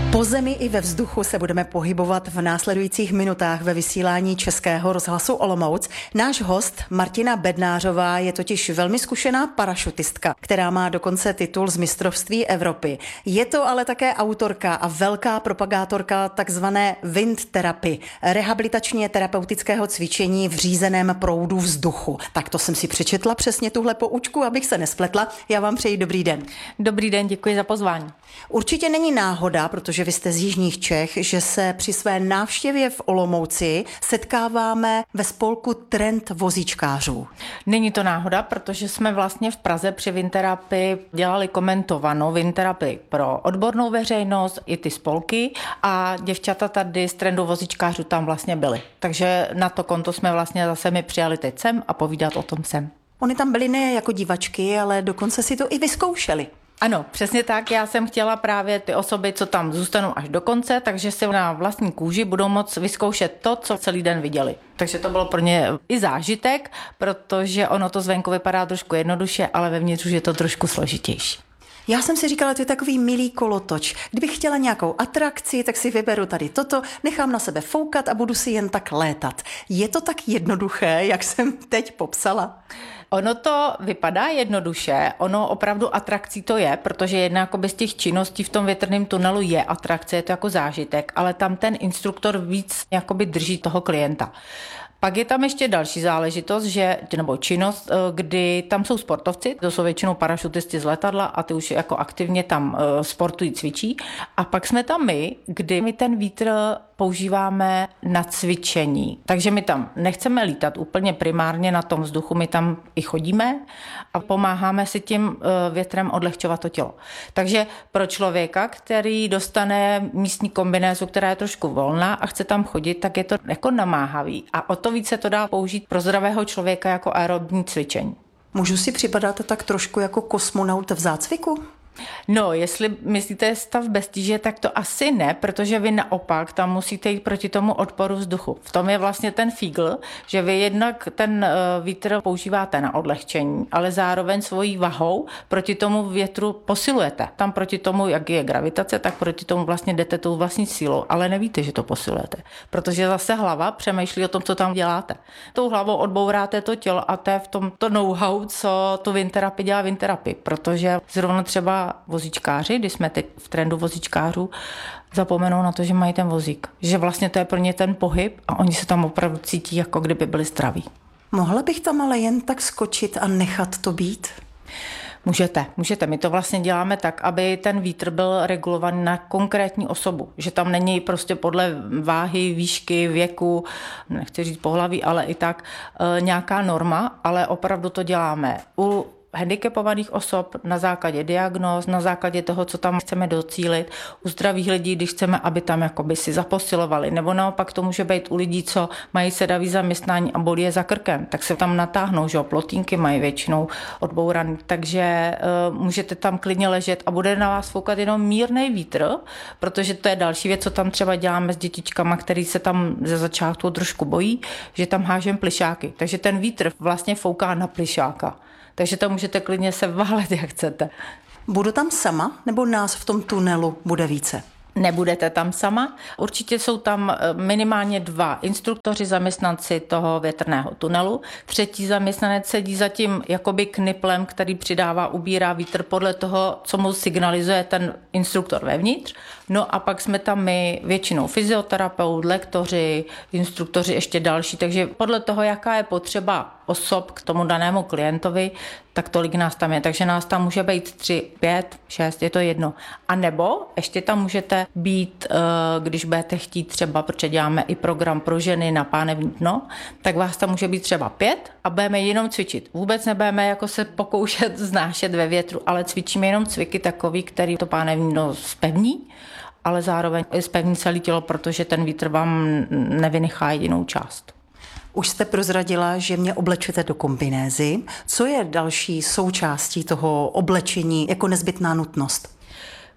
Po zemi i ve vzduchu se budeme pohybovat v následujících minutách ve vysílání Českého rozhlasu Olomouc. Náš host Martina Bednářová je totiž velmi zkušená parašutistka, která má dokonce titul z mistrovství Evropy. Je to ale také autorka a velká propagátorka takzvané wind therapy, rehabilitačně terapeutického cvičení v řízeném proudu vzduchu. Tak to jsem si přečetla přesně tuhle poučku, abych se nespletla. Já vám přeji dobrý den. Dobrý den, děkuji za pozvání. Určitě není náhoda, protože vy jste z jižních Čech, že se při své návštěvě v Olomouci setkáváme ve spolku Trend vozíčkářů. Není to náhoda, protože jsme vlastně v Praze při wind therapy dělali komentovanou wind therapy pro odbornou veřejnost i ty spolky a děvčata tady z Trendu vozíčkářů tam vlastně byly. Takže na to konto jsme vlastně zase mi přijali teď sem a povídat o tom sem. Oni tam byli ne jako divačky, ale dokonce si to i vyzkoušeli. Ano, přesně tak. Já jsem chtěla právě ty osoby, co tam zůstanou až do konce, takže si na vlastní kůži budou moct vyzkoušet to, co celý den viděli. Takže to bylo pro ně i zážitek, protože ono to zvenku vypadá trošku jednoduše, ale vevnitř už je to trošku složitější. Já jsem si říkala, to je takový milý kolotoč. Kdybych chtěla nějakou atrakci, tak si vyberu tady toto, nechám na sebe foukat a budu si jen tak létat. Je to tak jednoduché, jak jsem teď popsala? Ono to vypadá jednoduše, ono opravdu atrakcí to je, protože jedna jakoby z těch činností v tom větrném tunelu je atrakce, je to jako zážitek, ale tam ten instruktor víc jakoby drží toho klienta. Pak je tam ještě další záležitost, nebo činnost, kdy tam jsou sportovci, to jsou většinou parašutisti z letadla a ty už jako aktivně tam sportují, cvičí. A pak jsme tam my, kdy my ten vítr používáme na cvičení. Takže my tam nechceme lítat úplně primárně na tom vzduchu, my tam i chodíme a pomáháme si tím větrem odlehčovat to tělo. Takže pro člověka, který dostane místní kombinézu, která je trošku volná a chce tam chodit, tak je to jako namáhavý. A o to více to dá použít pro zdravého člověka jako aerobní cvičení. Můžu si připadat tak trošku jako kosmonaut v zácviku? No, jestli myslíte stav bez tíže, tak to asi ne, protože vy naopak tam musíte jít proti tomu odporu vzduchu. V tom je vlastně ten fígl, že vy jednak ten vítr používáte na odlehčení, ale zároveň svojí vahou proti tomu větru posilujete. Tam proti tomu, jak je gravitace, tak proti tomu vlastně jdete tou vlastní sílou, ale nevíte, že to posilujete, protože zase hlava přemýšlí o tom, co tam děláte. Tou hlavou odbouráte to tělo a to je v tom to know-how, co tu wind therapy dělá wind therapy, protože zrovna třeba vozíčkáři, když jsme teď v Trendu vozíčkářů, zapomenou na to, že mají ten vozík. Že vlastně to je pro ně ten pohyb a oni se tam opravdu cítí, jako kdyby byli zdraví. Mohla bych tam ale jen tak skočit a nechat to být? Můžete. My to vlastně děláme tak, aby ten vítr byl regulovaný na konkrétní osobu. Že tam není prostě podle váhy, výšky, věku, nechci říct pohlaví, ale i tak nějaká norma, ale opravdu to děláme u handicapovaných osob na základě diagnóz, na základě toho, co tam chceme docílit, u zdravých lidí, když chceme, aby tam jakoby si zaposilovali, nebo naopak to může být u lidí, co mají sedavý zaměstnání a bolí je za krkem, tak se tam natáhnou, že plotínky mají většinou odbouraný, takže můžete tam klidně ležet a bude na vás foukat jenom mírnej vítr, protože to je další věc, co tam třeba děláme s dětičkama, který se tam ze začátku trošku bojí, že tam hážem plyšáky, takže ten vítr vlastně fouká na plyšáka. Takže to můžete klidně se válet, jak chcete. Budu tam sama, nebo nás v tom tunelu bude více? Nebudete tam sama. Určitě jsou tam minimálně 2 instruktoři, zaměstnanci toho větrného tunelu. 3. zaměstnanec sedí za tím jakoby kniplem, který přidává, ubírá vítr podle toho, co mu signalizuje ten instruktor vevnitř. No a pak jsme tam my většinou fyzioterapeut, lektoři, instruktoři ještě další, takže podle toho, jaká je potřeba osob k tomu danému klientovi, tak tolik nás tam je. Takže nás tam může být 3, 5, 6, je to jedno. A nebo ještě tam můžete být, když budete chtít třeba, protože děláme i program pro ženy na pánevní dno, tak vás tam může být třeba 5 a budeme jenom cvičit. Vůbec nebudeme jako se pokoušet znášet ve větru, ale cvičíme jenom cviky takový, který to pánevní dno zpevní, ale zároveň zpevní celé tělo, protože ten vítr vám nevynechá jedinou část. Už jste prozradila, že mě oblečete do kombinézy. Co je další součástí toho oblečení jako nezbytná nutnost?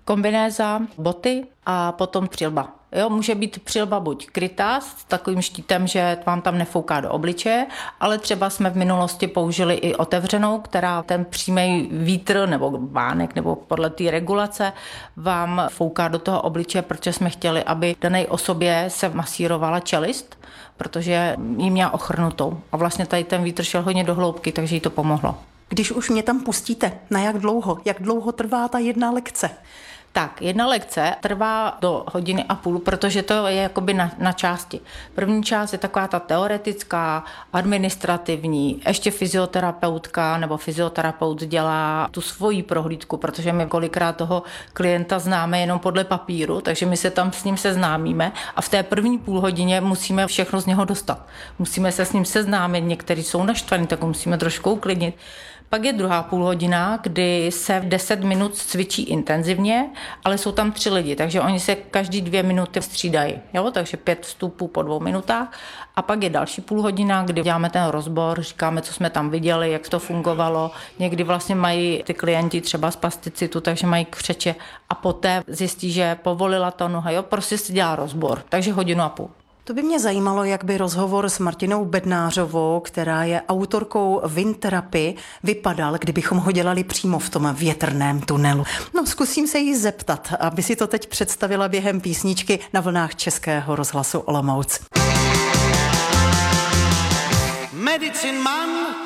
kombinéza, boty a potom přilba. Jo, může být přilba buď krytá s takovým štítem, že vám tam nefouká do obličeje, ale třeba jsme v minulosti použili i otevřenou, která ten přímý vítr nebo vánek nebo podle té regulace vám fouká do toho obličeje, protože jsme chtěli, aby dané osobě se masírovala čelist, protože jí měla ochrnutou. A vlastně tady ten vítr šel hodně do hloubky, takže jí to pomohlo. Když už mě tam pustíte, na jak dlouho? Jak dlouho trvá ta jedna lekce? Tak, jedna lekce trvá do 1,5 hodiny, protože to je jakoby na části. První část je taková ta teoretická, administrativní, ještě fyzioterapeutka nebo fyzioterapeut dělá tu svoji prohlídku, protože my kolikrát toho klienta známe jenom podle papíru, takže my se tam s ním seznámíme a v té první půl hodině musíme všechno z něho dostat. Musíme se s ním seznámit, někteří jsou naštvaní, tak musíme trošku uklidnit. Pak je druhá půl hodina, kdy se 10 minut cvičí intenzivně, ale jsou tam 3 lidi, takže oni se každý 2 minuty střídají. Jo? Takže 5 vstupů po 2 minutách. A pak je další půl hodina, kdy děláme ten rozbor, říkáme, co jsme tam viděli, jak to fungovalo. Někdy vlastně mají ty klienti třeba z plasticitu, takže mají křeče a poté zjistí, že povolila ta noha. Jo? Prostě se dělá rozbor, takže 1,5 hodiny. To by mě zajímalo, jak by rozhovor s Martinou Bednářovou, která je autorkou Windtherapy, vypadal, kdybychom ho dělali přímo v tom větrném tunelu. No, zkusím se jí zeptat, aby si to teď představila během písničky na vlnách Českého rozhlasu Olomouc. Medicine Man